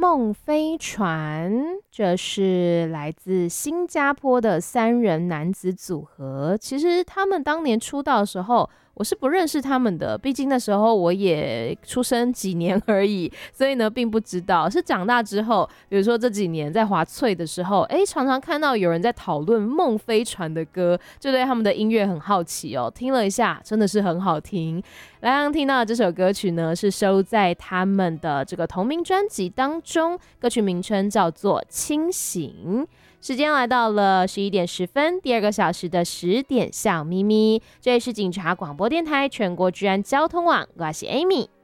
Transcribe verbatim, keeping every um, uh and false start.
梦飞船，这是来自新加坡的三人男子组合。其实他们当年出道的时候，我是不认识他们的，毕竟那时候我也出生几年而已，所以呢并不知道。是长大之后，比如说这几年在华萃的时候，哎，常常看到有人在讨论梦飞船的歌，就对他们的音乐很好奇哦。听了一下，真的是很好听。来刚听到的这首歌曲呢，是收在他们的这个同名专辑当中，歌曲名称叫做《清醒》。时间来到了十一点十分，第二个小时的十点笑眯眯，这里是警察广播电台全国治安交通网，我是 Amy。